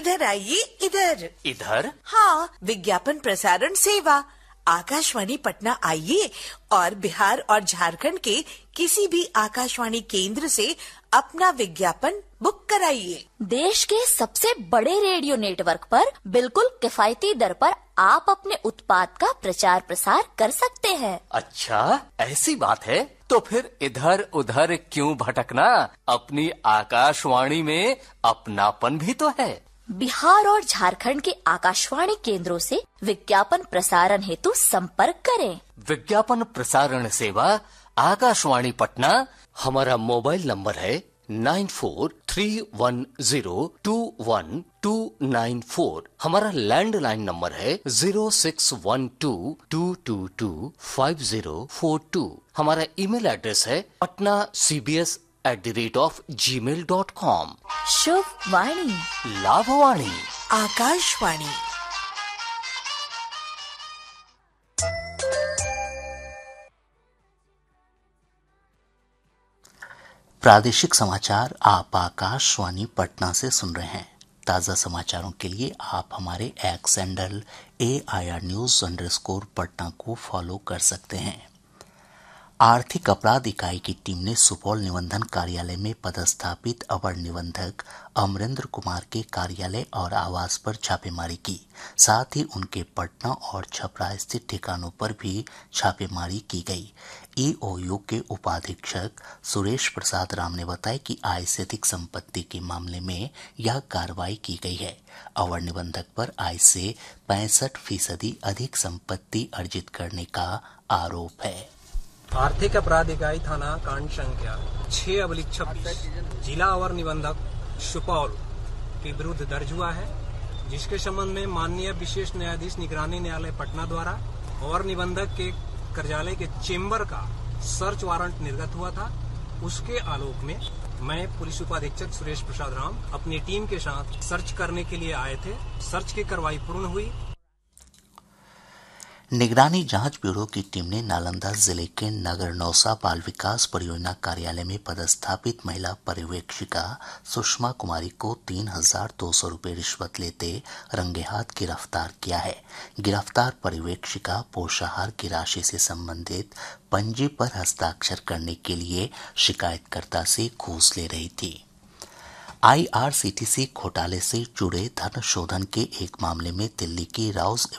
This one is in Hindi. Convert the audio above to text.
इधर आइए, इधर। इधर? हाँ, विज्ञापन प्रसारण सेवा आकाशवाणी पटना आइए और बिहार और झारखंड के किसी भी आकाशवाणी केंद्र से अपना विज्ञापन बुक कराइए। देश के सबसे बड़े रेडियो नेटवर्क पर बिल्कुल किफायती दर पर आप अपने उत्पाद का प्रचार प्रसार कर सकते हैं। अच्छा, ऐसी बात है तो फिर इधर उधर क्यों भटकना, अपनी आकाशवाणी में अपनापन भी तो है। बिहार और झारखंड के आकाशवाणी केंद्रों से विज्ञापन प्रसारण हेतु संपर्क करें। विज्ञापन प्रसारण सेवा आकाशवाणी पटना। हमारा मोबाइल नंबर है 9431021294। हमारा लैंडलाइन नंबर है 0612225042। हमारा ईमेल एड्रेस है patnacbs@gmail.com। शुभ वाणी, लाभवाणी, आकाशवाणी। प्रादेशिक समाचार आप आकाशवाणी पटना से सुन रहे हैं। ताज़ा समाचारों के लिए आप हमारे एक्स हैंडल AIR News_पटना को फॉलो कर सकते हैं। आर्थिक अपराध इकाई की टीम ने सुपौल निबंधन कार्यालय में पदस्थापित अवर निबंधक अमरेंद्र कुमार के कार्यालय और आवास पर छापेमारी की। साथ ही उनके पटना और छपरा स्थित ठिकानों पर भी छापेमारी की गई। EOU के उपाधीक्षक सुरेश प्रसाद राम ने बताया कि आय से अधिक संपत्ति के मामले में यह कार्रवाई की गई है। अवर निबंधक पर आय से 65% अधिक संपत्ति अर्जित करने का आरोप है। आर्थिक अपराध इकाई थाना कांड संख्या 6/26 जिला अवर निबंधक सुपौल के विरुद्ध दर्ज हुआ है, जिसके संबंध में माननीय विशेष न्यायाधीश निगरानी न्यायालय पटना द्वारा अवर निबंधक के कार्यालय के चेम्बर का सर्च वारंट निर्गत हुआ था। उसके आलोक में मैं पुलिस उपाधीक्षक सुरेश प्रसाद राम अपनी टीम के साथ सर्च करने के लिए आए थे। सर्च की कार्रवाई पूर्ण हुई। निगरानी जांच ब्यूरो की टीम ने नालंदा जिले के नगर नौसा बाल विकास परियोजना कार्यालय में पदस्थापित महिला पर्यवेक्षिका सुषमा कुमारी को 3,200 रुपये रिश्वत लेते रंगेहाथ गिरफ्तार किया है। गिरफ्तार पर्यवेक्षिका पोषाहार की राशि से संबंधित पंजी पर हस्ताक्षर करने के लिए शिकायतकर्ता से घूस ले रही थी। IRCTC घोटाले से जुड़े धन शोधन के एक मामले में दिल्ली की राउस